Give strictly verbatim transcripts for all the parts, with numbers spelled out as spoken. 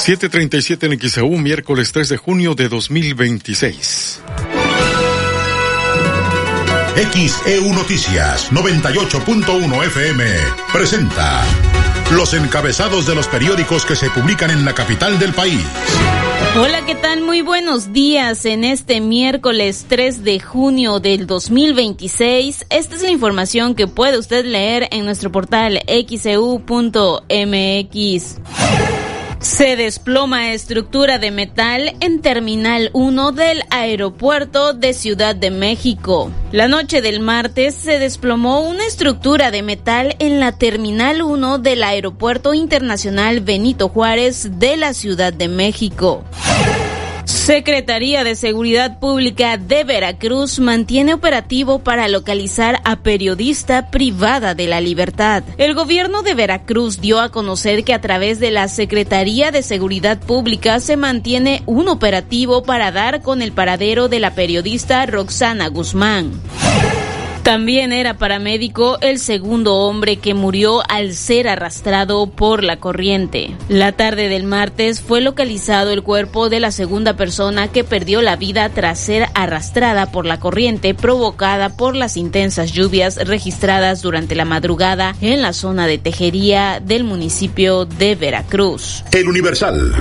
siete treinta y siete en X E U, miércoles tres de junio de dos mil veintiséis. X E U Noticias noventa y ocho punto uno F M presenta los encabezados de los periódicos que se publican en la capital del país. Hola, ¿qué tal? Muy buenos días en este miércoles tres de junio del dos mil veintiséis. Esta es la información que puede usted leer en nuestro portal X E U punto M X. Se desploma estructura de metal en Terminal uno del Aeropuerto de Ciudad de México. La noche del martes se desplomó una estructura de metal en la Terminal uno del Aeropuerto Internacional Benito Juárez de la Ciudad de México. Secretaría de Seguridad Pública de Veracruz mantiene operativo para localizar a periodista privada de la libertad. El gobierno de Veracruz dio a conocer que a través de la Secretaría de Seguridad Pública se mantiene un operativo para dar con el paradero de la periodista Roxana Guzmán. También era paramédico el segundo hombre que murió al ser arrastrado por la corriente. La tarde del martes fue localizado el cuerpo de la segunda persona que perdió la vida tras ser arrastrada por la corriente provocada por las intensas lluvias registradas durante la madrugada en la zona de Tejería del municipio de Veracruz. El Universal.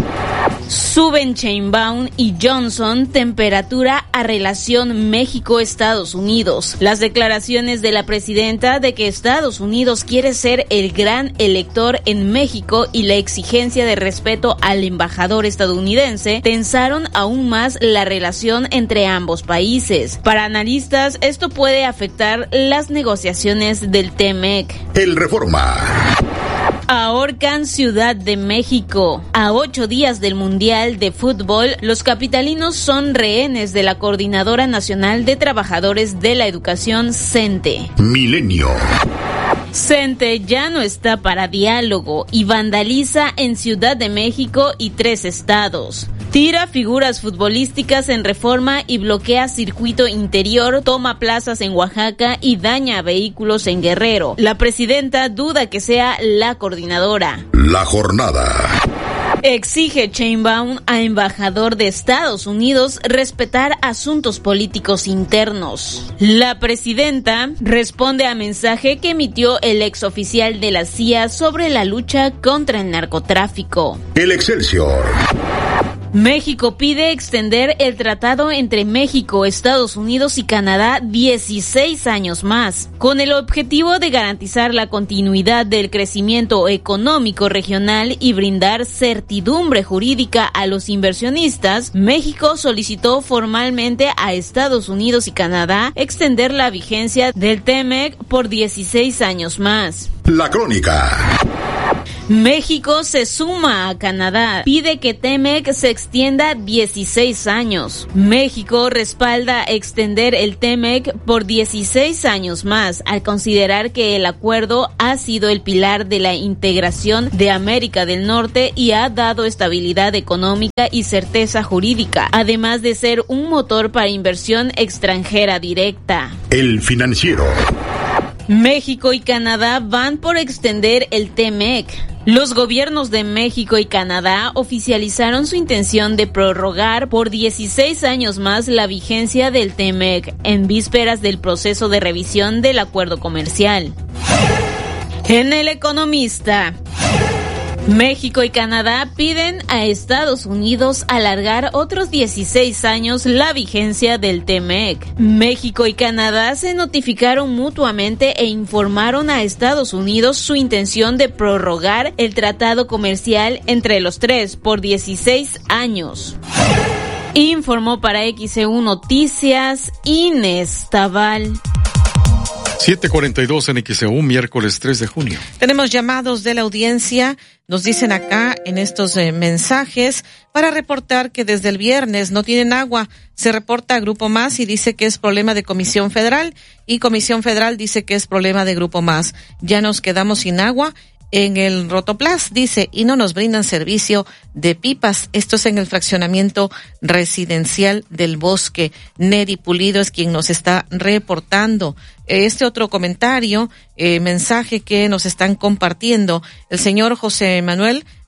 Suben Sheinbaum y Johnson temperatura a relación México-Estados Unidos. Las declaraciones de la presidenta de que Estados Unidos quiere ser el gran elector en México y la exigencia de respeto al embajador estadounidense tensaron aún más la relación entre ambos países. Para analistas, esto puede afectar las negociaciones del T M E C. El Reforma. Ahorcan Ciudad de México. A ocho días del Mundial de Fútbol, los capitalinos son rehenes de la Coordinadora Nacional de Trabajadores de la Educación, CENTE. Milenio. CENTE ya no está para diálogo y vandaliza en Ciudad de México y tres estados. Tira figuras futbolísticas en Reforma y bloquea circuito interior, toma plazas en Oaxaca y daña vehículos en Guerrero. La presidenta duda que sea la coordinadora. La jornada. Exige Sheinbaum a embajador de Estados Unidos respetar asuntos políticos internos. La presidenta responde a mensaje que emitió el exoficial de la C I A sobre la lucha contra el narcotráfico. El Excelsior. México pide extender el tratado entre México, Estados Unidos y Canadá dieciséis años más, con el objetivo de garantizar la continuidad del crecimiento económico regional y brindar certidumbre jurídica a los inversionistas. México solicitó formalmente a Estados Unidos y Canadá extender la vigencia del T M E C por dieciséis años más. La Crónica. México se suma a Canadá, pide que T M E C se extienda dieciséis años. México respalda extender el T M E C por dieciséis años más, al considerar que el acuerdo ha sido el pilar de la integración de América del Norte y ha dado estabilidad económica y certeza jurídica, además de ser un motor para inversión extranjera directa. El Financiero. México y Canadá van por extender el T M E C. Los gobiernos de México y Canadá oficializaron su intención de prorrogar por dieciséis años más la vigencia del T M E C en vísperas del proceso de revisión del acuerdo comercial. En El Economista, México y Canadá piden a Estados Unidos alargar otros dieciséis años la vigencia del T M E C. México y Canadá se notificaron mutuamente e informaron a Estados Unidos su intención de prorrogar el tratado comercial entre los tres por dieciséis años. Informó para X E U Noticias Inés Tabal. siete cuarenta y dos en X E U, miércoles tres de junio. Tenemos llamados de la audiencia. Nos dicen acá en estos eh, mensajes para reportar que desde el viernes no tienen agua. Se reporta a Grupo Más y dice que es problema de Comisión Federal y Comisión Federal dice que es problema de Grupo Más. Ya nos quedamos sin agua en el Rotoplas, dice, y no nos brindan servicio de pipas. Esto es en el fraccionamiento residencial del Bosque. Neri Pulido es quien nos está reportando. Este otro comentario, eh, mensaje que nos están compartiendo, el señor José Manuel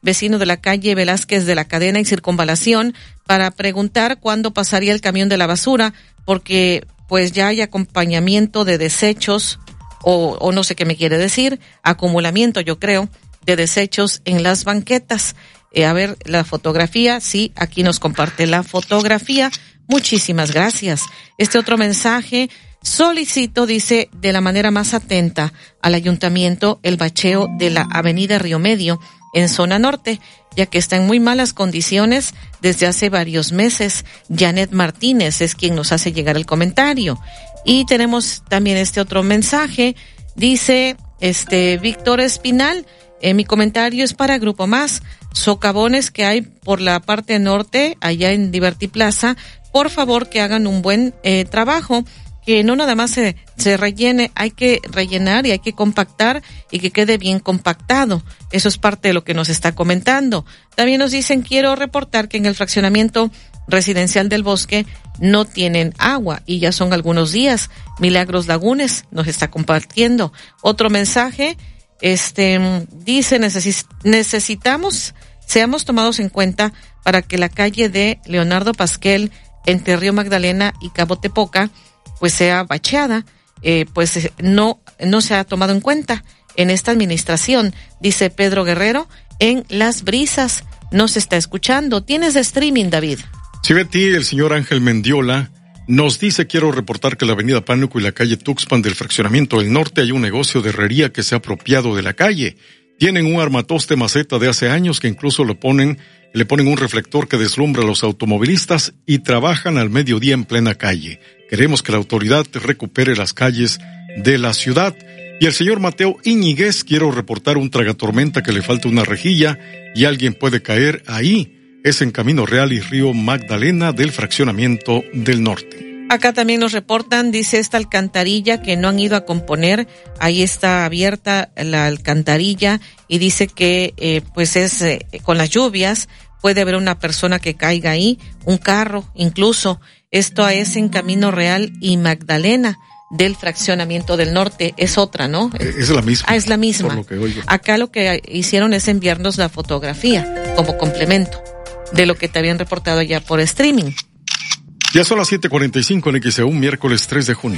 vecino de la calle Velázquez de la Cadena y Circunvalación, para preguntar cuándo pasaría el camión de la basura, porque pues ya hay acompañamiento de desechos, o, o no sé qué me quiere decir, acumulamiento, yo creo, de desechos en las banquetas. Eh, a ver, la fotografía, sí, aquí nos comparte la fotografía. Muchísimas gracias. Este otro mensaje, solicito, dice, de la manera más atenta al ayuntamiento el bacheo de la avenida Río Medio en zona norte, ya que está en muy malas condiciones desde hace varios meses. Janet Martínez es quien nos hace llegar el comentario. Y tenemos también este otro mensaje, dice, este, Víctor Espinal, eh, mi comentario es para Grupo Más, socavones que hay por la parte norte, allá en Divertiplaza, por favor que hagan un buen eh, trabajo, que no nada más se, se rellene, hay que rellenar y hay que compactar y que quede bien compactado. Eso es parte de lo que nos está comentando. También nos dicen, quiero reportar que en el fraccionamiento residencial del Bosque no tienen agua y ya son algunos días. Milagros Lagunes nos está compartiendo. Otro mensaje, este, dice, necesi- necesitamos, seamos tomados en cuenta para que la calle de Leonardo Pasquel entre Río Magdalena y Cabo Tepoca pues sea bacheada, eh, pues no, no se ha tomado en cuenta en esta administración, dice Pedro Guerrero, en Las Brisas, no se está escuchando. ¿Tienes de streaming, David? Sí, Betty, el señor Ángel Mendiola nos dice, quiero reportar que la avenida Pánuco y la calle Tuxpan del fraccionamiento del norte hay un negocio de herrería que se ha apropiado de la calle. Tienen un armatoste maceta de hace años que incluso le ponen, le ponen un reflector que deslumbra a los automovilistas y trabajan al mediodía en plena calle. Queremos que la autoridad recupere las calles de la ciudad. Y el señor Mateo Iñiguez, quiero reportar un tragatormenta que le falta una rejilla y alguien puede caer ahí. Es en Camino Real y Río Magdalena del fraccionamiento del norte. Acá también nos reportan, dice, esta alcantarilla que no han ido a componer, ahí está abierta la alcantarilla y dice que eh, pues es eh, con las lluvias puede haber una persona que caiga ahí, un carro incluso. Esto es en Camino Real y Magdalena del fraccionamiento del norte, es otra, ¿no? Es la misma. Ah, es la misma. Por lo que oigo. Acá lo que hicieron es enviarnos la fotografía como complemento de lo que te habían reportado allá por streaming. Ya son las siete cuarenta y cinco en X E U, miércoles tres de junio.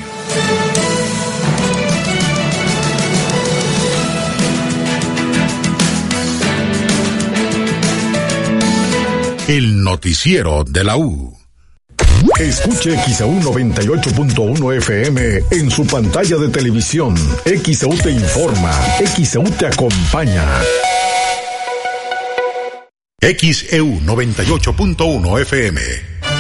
El noticiero de la U. Escuche X E U noventa y ocho punto uno F M en su pantalla de televisión. X E U te informa, X E U te acompaña. X E U noventa y ocho punto uno F M.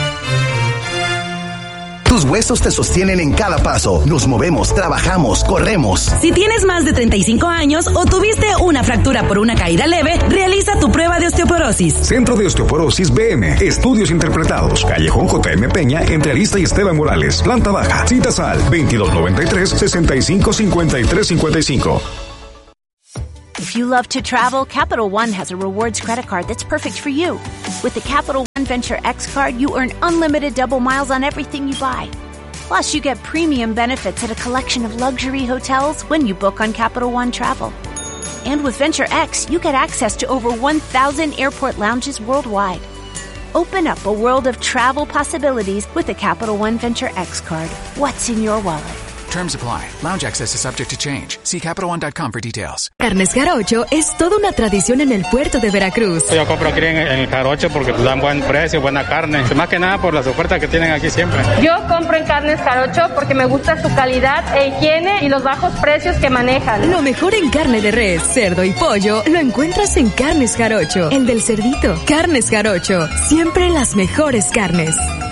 Tus huesos te sostienen en cada paso. Nos movemos, trabajamos, corremos. Si tienes más de treinta y cinco años o tuviste una fractura por una caída leve, realiza tu prueba de osteoporosis. Centro de Osteoporosis B M. Estudios interpretados. Callejón J M Peña, entre Arista y Esteban Morales. Planta baja. Citas al veintidós noventa y tres, sesenta y cinco cincuenta y tres cincuenta y cinco. If you love to travel, Capital One has a rewards credit card that's perfect for you. With the Capital One Venture X card, you earn unlimited double miles on everything you buy. Plus, you get premium benefits at a collection of luxury hotels when you book on Capital One Travel. And with Venture X, you get access to over one thousand airport lounges worldwide. Open up a world of travel possibilities with the Capital One Venture X card. What's in your wallet? Terms apply. Lounge access is subject to change. See Capital One dot com for details. Carnes Jarocho es toda una tradición en el puerto de Veracruz. Yo compro aquí en, en el Jarocho porque dan buen precio, buena carne. Más que nada por las ofertas que tienen aquí siempre. Yo compro en Carnes Jarocho porque me gusta su calidad e higiene y los bajos precios que manejan. Lo mejor en carne de res, cerdo y pollo lo encuentras en Carnes Jarocho. El del cerdito. Carnes Jarocho. Siempre las mejores carnes.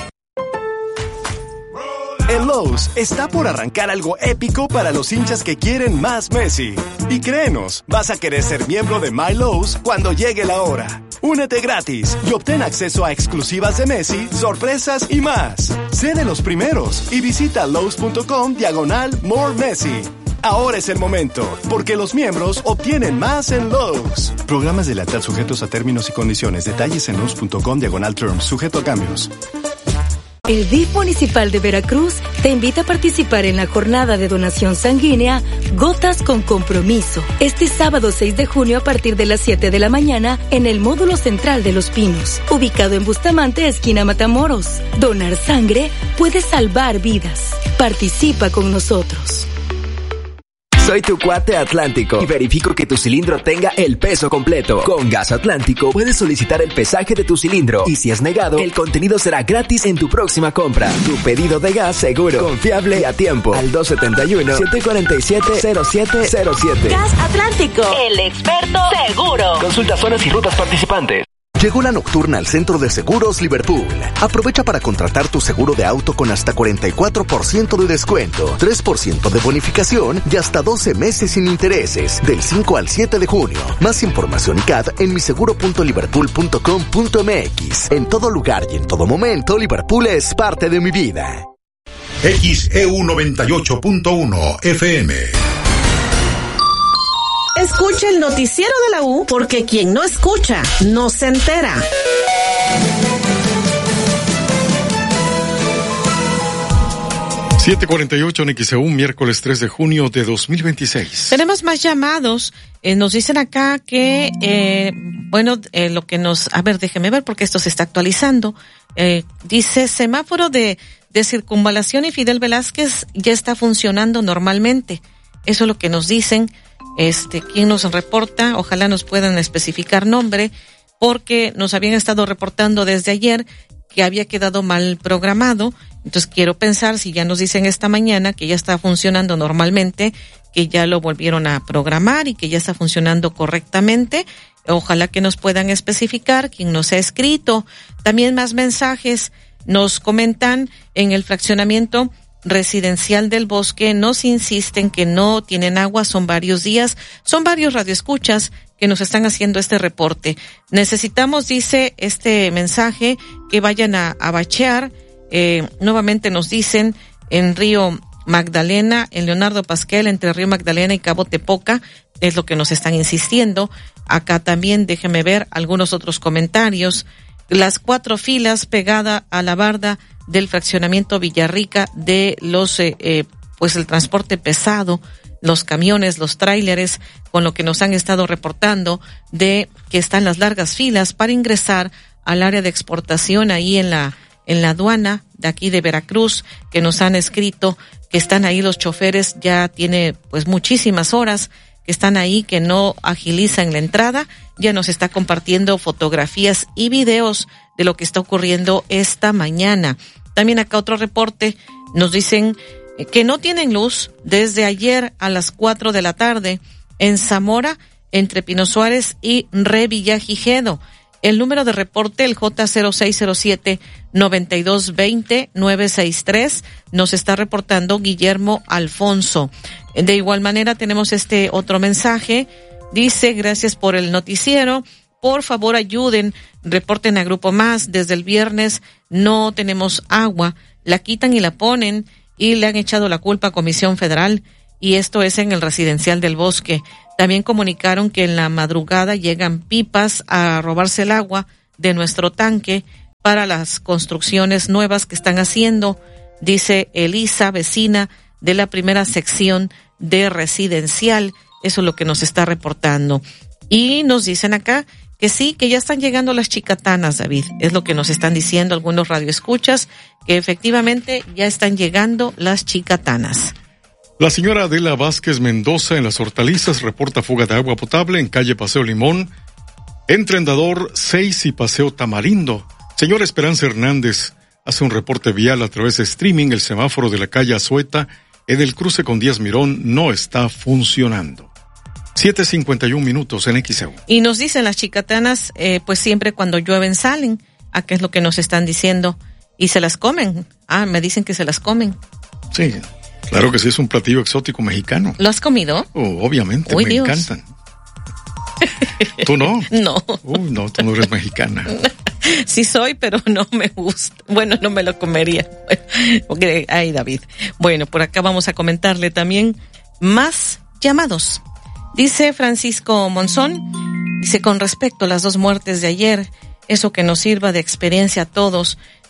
En Lowe's está por arrancar algo épico para los hinchas que quieren más Messi. Y créenos, vas a querer ser miembro de My Lowe's cuando llegue la hora. Únete gratis y obtén acceso a exclusivas de Messi, sorpresas y más. Sé de los primeros y visita Lowe's.com diagonal More Messi. Ahora es el momento, porque los miembros obtienen más en Lowe's. Programas de lealtad sujetos a términos y condiciones. Detalles en Lowe's.com diagonal Terms, sujeto a cambios. El D I F Municipal de Veracruz te invita a participar en la jornada de donación sanguínea Gotas con Compromiso, este sábado seis de junio a partir de las siete de la mañana en el módulo central de Los Pinos, ubicado en Bustamante, esquina Matamoros. Donar sangre puede salvar vidas. Participa con nosotros. Soy tu cuate Atlántico y verifico que tu cilindro tenga el peso completo. Con Gas Atlántico puedes solicitar el pesaje de tu cilindro y si es negado, el contenido será gratis en tu próxima compra. Tu pedido de gas seguro, confiable y a tiempo. Al dos siete uno, siete cuatro siete, cero siete cero siete. Gas Atlántico, el experto seguro. Consulta zonas y rutas participantes. Llegó la nocturna al Centro de Seguros Liverpool. Aprovecha para contratar tu seguro de auto con hasta cuarenta y cuatro por ciento de descuento, tres por ciento de bonificación y hasta doce meses sin intereses, del cinco al siete de junio. Más información y C A D en miseguro punto liverpool punto com punto m x. En todo lugar y en todo momento, Liverpool es parte de mi vida. X E U noventa y ocho punto uno F M. Escucha el noticiero de la U, porque quien no escucha, no se entera. siete cuarenta y ocho en X E U, miércoles tres de junio de dos mil veintiséis. Tenemos más llamados. Eh, nos dicen acá que, eh, bueno, eh, lo que nos... A ver, déjeme ver porque esto se está actualizando. Eh, dice, semáforo de, de circunvalación y Fidel Velázquez ya está funcionando normalmente. Eso es lo que nos dicen. Este, ¿quién nos reporta? Ojalá nos puedan especificar nombre, porque nos habían estado reportando desde ayer que había quedado mal programado. Entonces quiero pensar, si ya nos dicen esta mañana que ya está funcionando normalmente, que ya lo volvieron a programar y que ya está funcionando correctamente. Ojalá que nos puedan especificar quién nos ha escrito. También más mensajes nos comentan en el fraccionamiento residencial del Bosque, nos insisten que no tienen agua, son varios días, son varios radioescuchas que nos están haciendo este reporte. Necesitamos, dice este mensaje, que vayan a, a bachear, eh, nuevamente nos dicen en Río Magdalena, en Leonardo Pasquel, entre Río Magdalena y Cabo Tepoca, es lo que nos están insistiendo. Acá también déjeme ver algunos otros comentarios. Las cuatro filas pegada a la barda del fraccionamiento Villarrica de los, eh, eh, pues el transporte pesado, los camiones, los tráileres, con lo que nos han estado reportando de que están las largas filas para ingresar al área de exportación ahí en la, en la aduana de aquí de Veracruz, que nos han escrito que están ahí los choferes, ya tiene pues muchísimas horas que están ahí, que no agilizan la entrada. Ya nos está compartiendo fotografías y videos de lo que está ocurriendo esta mañana. También acá otro reporte, nos dicen que no tienen luz desde ayer a las cuatro de la tarde en Zamora, entre Pino Suárez y Revillagigedo. El número de reporte, el J cero seis cero siete, nueve dos dos cero, nueve seis tres, nos está reportando Guillermo Alfonso. De igual manera tenemos este otro mensaje, dice, gracias por el noticiero, por favor ayuden, reporten a Grupo Más, desde el viernes no tenemos agua, la quitan y la ponen y le han echado la culpa a Comisión Federal, y esto es en el residencial del Bosque. También comunicaron que en la madrugada llegan pipas a robarse el agua de nuestro tanque para las construcciones nuevas que están haciendo, dice Elisa, vecina de la primera sección de residencial. Eso es lo que nos está reportando. Y nos dicen acá que sí, que ya están llegando las chicatanas, David. Es lo que nos están diciendo algunos radioescuchas, que efectivamente ya están llegando las chicatanas. La señora Adela Vázquez Mendoza en Las Hortalizas reporta fuga de agua potable en calle Paseo Limón, entre Andador seis y Paseo Tamarindo. Señora Esperanza Hernández hace un reporte vial a través de streaming. El semáforo de la calle Azueta en el cruce con Díaz Mirón no está funcionando. siete cincuenta y un minutos en X E U. Y nos dicen las chicatanas, eh, pues siempre cuando llueven salen. ¿A qué es lo que nos están diciendo? Y se las comen. Ah, me dicen que se las comen. Sí, claro que sí, es un platillo exótico mexicano. ¿Lo has comido? Oh, obviamente, Uy, me Dios. encantan. ¿Tú no? No. Uy, no, tú no eres mexicana. Sí soy, pero no me gusta. Bueno, no me lo comería. Porque, ay, David. Bueno, por acá vamos a comentarle también más llamados. Dice Francisco Monzón, dice, con respecto a las dos muertes de ayer, eso que nos sirva de experiencia a todos,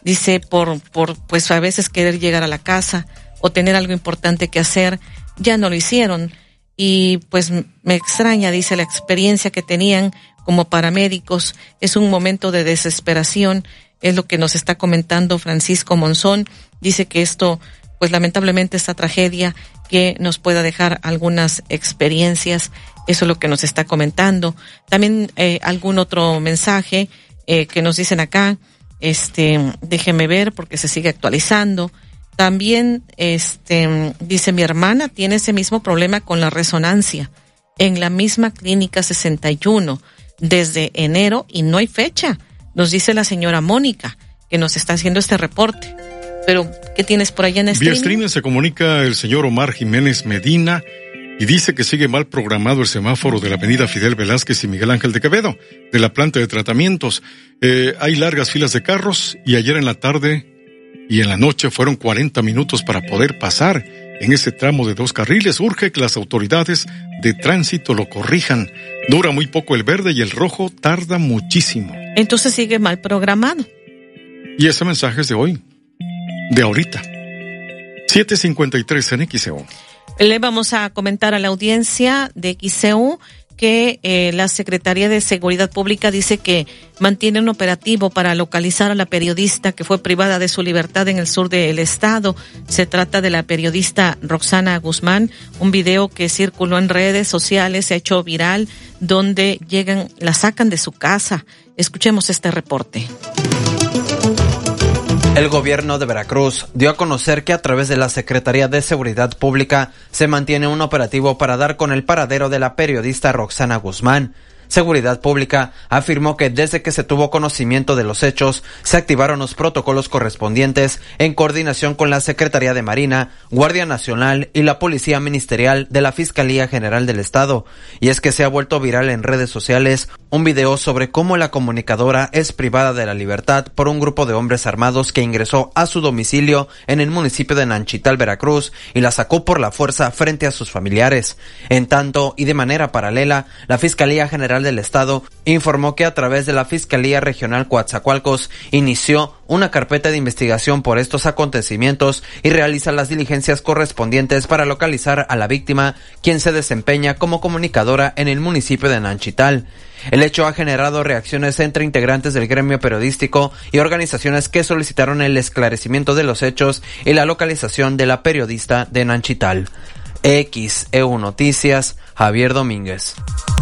dice, por, por, pues a veces querer llegar a la casa o tener algo importante que hacer, ya no lo hicieron. Y pues me extraña, dice, la experiencia que tenían como paramédicos. Es un momento de desesperación, es lo que nos está comentando Francisco Monzón. Dice que esto, pues lamentablemente esta tragedia que nos pueda dejar algunas experiencias, eso es lo que nos está comentando. También eh, algún otro mensaje eh, que nos dicen acá, este, déjeme ver porque se sigue actualizando. También, este, dice, mi hermana tiene ese mismo problema con la resonancia en la misma clínica sesenta y uno desde enero y no hay fecha. Nos dice la señora Mónica, que nos está haciendo este reporte. Pero, ¿qué tienes por allá en streaming? Vía streaming se comunica el señor Omar Jiménez Medina y dice que sigue mal programado el semáforo de la avenida Fidel Velázquez y Miguel Ángel de Quevedo, de la planta de tratamientos. Eh, hay largas filas de carros y ayer en la tarde y en la noche fueron cuarenta minutos para poder pasar en ese tramo de dos carriles. Urge que las autoridades de tránsito lo corrijan. Dura muy poco el verde y el rojo tarda muchísimo. Entonces sigue mal programado. Y ese mensaje es de hoy, de ahorita. siete cincuenta y tres en X E U. Le vamos a comentar a la audiencia de X E U que eh, la Secretaría de Seguridad Pública dice que mantiene un operativo para localizar a la periodista que fue privada de su libertad en el sur del estado. Se trata de la periodista Roxana Guzmán, un video que circuló en redes sociales, se ha hecho viral, donde llegan, la sacan de su casa. Escuchemos este reporte. El gobierno de Veracruz dio a conocer que a través de la Secretaría de Seguridad Pública se mantiene un operativo para dar con el paradero de la periodista Roxana Guzmán. Seguridad Pública afirmó que desde que se tuvo conocimiento de los hechos, se activaron los protocolos correspondientes en coordinación con la Secretaría de Marina, Guardia Nacional y la Policía Ministerial de la Fiscalía General del Estado. Y es que se ha vuelto viral en redes sociales un video sobre cómo la comunicadora es privada de la libertad por un grupo de hombres armados que ingresó a su domicilio en el municipio de Nanchital, Veracruz, y la sacó por la fuerza frente a sus familiares. En tanto, y de manera paralela, la Fiscalía General del Estado informó que a través de la Fiscalía Regional Coatzacoalcos inició una carpeta de investigación por estos acontecimientos y realiza las diligencias correspondientes para localizar a la víctima, quien se desempeña como comunicadora en el municipio de Nanchital. El hecho ha generado reacciones entre integrantes del gremio periodístico y organizaciones que solicitaron el esclarecimiento de los hechos y la localización de la periodista de Nanchital. X E U Noticias, Javier Domínguez.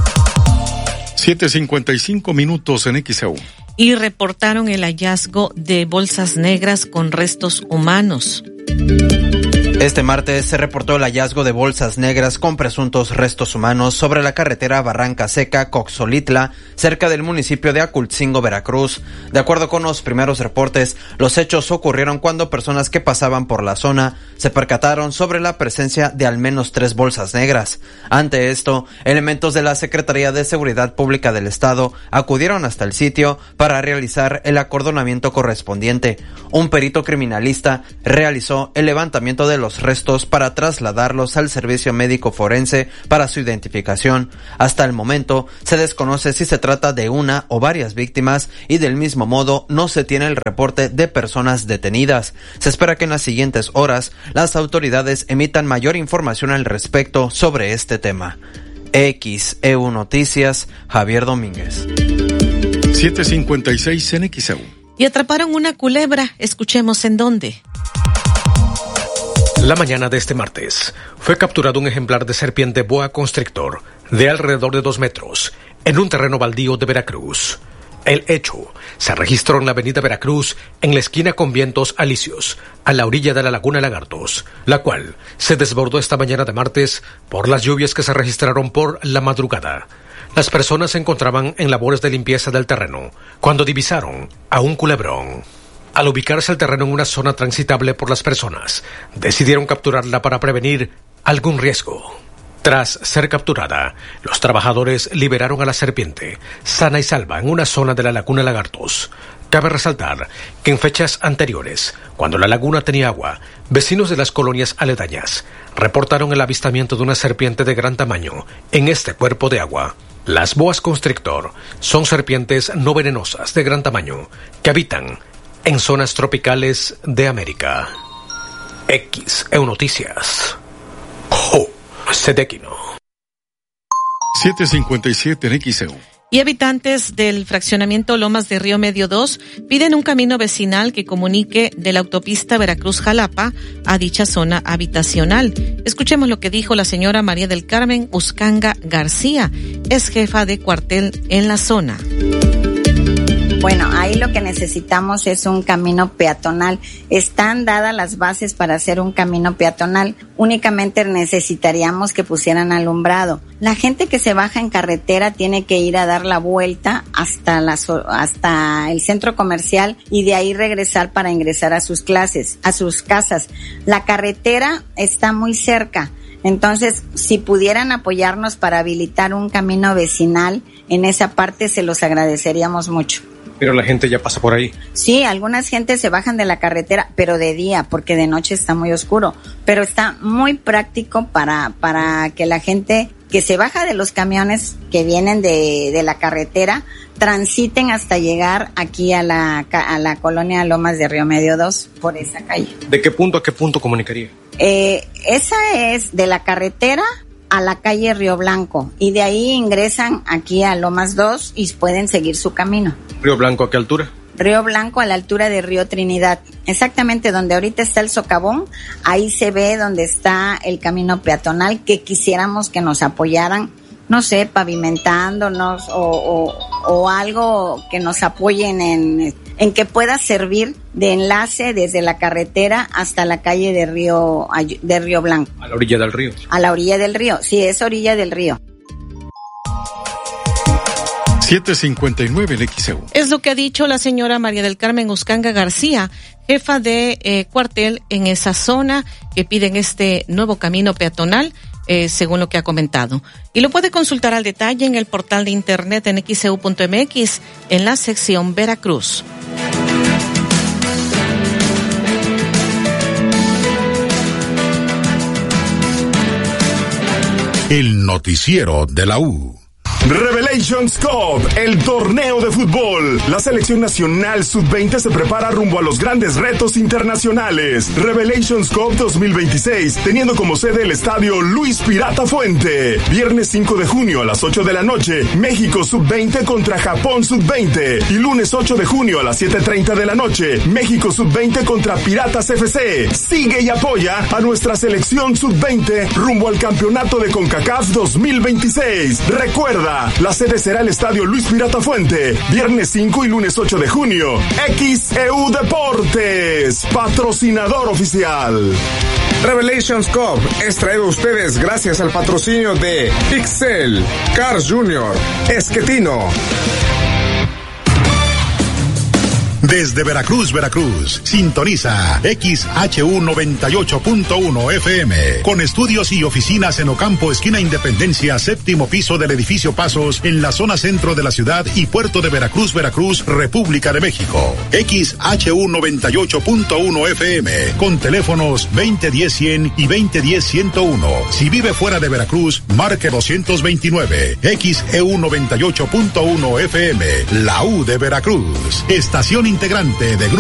siete cincuenta y cinco minutos en X E U. Y reportaron el hallazgo de bolsas negras con restos humanos. Este martes se reportó el hallazgo de bolsas negras con presuntos restos humanos sobre la carretera Barranca Seca, Coxolitla, cerca del municipio de Acultzingo, Veracruz. De acuerdo con los primeros reportes, los hechos ocurrieron cuando personas que pasaban por la zona se percataron sobre la presencia de al menos tres bolsas negras. Ante esto, elementos de la Secretaría de Seguridad Pública del Estado acudieron hasta el sitio para realizar el acordonamiento correspondiente. Un perito criminalista realizó el levantamiento de los restos para trasladarlos al servicio médico forense para su identificación. Hasta el momento se desconoce si se trata de una o varias víctimas y del mismo modo no se tiene el reporte de personas detenidas. Se espera que en las siguientes horas las autoridades emitan mayor información al respecto sobre este tema. X E U Noticias, Javier Domínguez. siete cincuenta y seis en X E U. Y atraparon una culebra. Escuchemos en dónde. La mañana de este martes fue capturado un ejemplar de serpiente boa constrictor de alrededor de dos metros en un terreno baldío de Veracruz. El hecho se registró en la avenida Veracruz, en la esquina con Vientos Alicios, a la orilla de la laguna Lagartos, la cual se desbordó esta mañana de martes por las lluvias que se registraron por la madrugada. Las personas se encontraban en labores de limpieza del terreno cuando divisaron a un culebrón. Al ubicarse el terreno en una zona transitable por las personas, decidieron capturarla para prevenir algún riesgo. Tras ser capturada, los trabajadores liberaron a la serpiente, sana y salva, en una zona de la laguna Lagartos. Cabe resaltar que en fechas anteriores, cuando la laguna tenía agua, vecinos de las colonias aledañas reportaron el avistamiento de una serpiente de gran tamaño en este cuerpo de agua. Las boas constrictor son serpientes no venenosas de gran tamaño que habitan en zonas tropicales de América. X E U Noticias. Jo, Sedequino. siete cincuenta y siete en X E U. Y habitantes del fraccionamiento Lomas de Río Medio dos piden un camino vecinal que comunique de la autopista Veracruz-Jalapa a dicha zona habitacional. Escuchemos lo que dijo la señora María del Carmen Uscanga García, es jefa de cuartel en la zona. Bueno, ahí lo que necesitamos es un camino peatonal. Están dadas las bases para hacer un camino peatonal. Únicamente necesitaríamos que pusieran alumbrado. La gente que se baja en carretera tiene que ir a dar la vuelta hasta la, hasta el centro comercial y de ahí regresar para ingresar a sus clases, a sus casas. La carretera está muy cerca. Entonces, si pudieran apoyarnos para habilitar un camino vecinal en esa parte, se los agradeceríamos mucho. Pero la gente ya pasa por ahí. Sí, algunas gentes se bajan de la carretera, pero de día, porque de noche está muy oscuro. Pero está muy práctico para, para que la gente que se baja de los camiones que vienen de, de la carretera transiten hasta llegar aquí a la, a la colonia Lomas de Río Medio dos por esa calle. ¿De qué punto a qué punto comunicaría? Eh, esa es de la carretera a la calle Río Blanco y de ahí ingresan aquí a Lomas dos y pueden seguir su camino. ¿Río Blanco a qué altura? Río Blanco a la altura de Río Trinidad, exactamente donde ahorita está el socavón, ahí se ve donde está el camino peatonal que quisiéramos que nos apoyaran, no sé, pavimentándonos o, o, o algo que nos apoyen en, en que pueda servir de enlace desde la carretera hasta la calle de Río, de Río Blanco. A la orilla del río. A la orilla del río, sí, es orilla del río. siete cincuenta y nueve en X E U. Es lo que ha dicho la señora María del Carmen Uscanga García, jefa de eh, cuartel en esa zona, que piden este nuevo camino peatonal, eh, según lo que ha comentado. Y lo puede consultar al detalle en el portal de internet en x e u punto m x, en la sección Veracruz. El noticiero de la U. Revelations Cup, el torneo de fútbol. La selección nacional sub veinte se prepara rumbo a los grandes retos internacionales. Revelations Cup dos mil veintiséis, teniendo como sede el estadio Luis Pirata Fuente. Viernes cinco de junio a las ocho de la noche, México sub veinte contra Japón sub veinte. Y lunes ocho de junio a las siete treinta de la noche, México sub veinte contra Piratas F C. Sigue y apoya a nuestra selección sub veinte rumbo al campeonato de CONCACAF dos mil veintiséis. Recuerda, la sede será el estadio Luis Pirata Fuente, viernes cinco y lunes ocho de junio. X E U Deportes, patrocinador oficial. Revelations Cup es traído a ustedes gracias al patrocinio de Pixel, Cars Junior, Esquetino. Desde Veracruz, Veracruz, sintoniza X H U noventa y ocho punto uno F M, con estudios y oficinas en Ocampo, esquina Independencia, séptimo piso del edificio Pasos, en la zona centro de la ciudad y puerto de Veracruz, Veracruz, República de México. X H U noventa y ocho punto uno F M, con teléfonos veinte diez cien y veinte diez ciento uno. Si vive fuera de Veracruz, marque doscientos veintinueve. X E U noventa y ocho punto uno F M, la U de Veracruz, estación integrante de Grupo